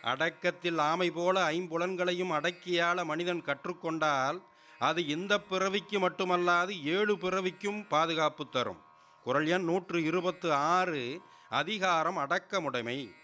அடக்கத்தில் ஆமை போல ஐம்புலன்களையும் அடக்கியாள மனிதன் கற்றுக்கொண்டால் அது இந்த பிறவிக்கு மட்டுமல்லாது 7 பிறவிக்கும் பாதுகாப்பு தரும். குறள் எண் 126. அதிகாரம் அடக்கமுடைமை.